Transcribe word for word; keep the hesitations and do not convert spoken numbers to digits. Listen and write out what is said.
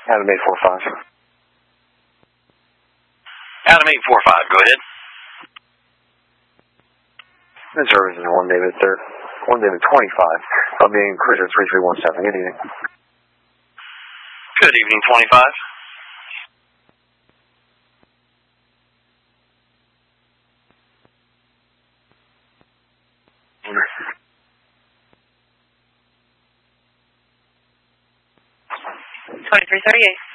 Adam eight four five. Adam eight four five, go ahead. This service is one David third, one David twenty-five. I'm being Cruiser three three one seven. Good evening. Good evening, twenty-five. twenty-three thirty-eight.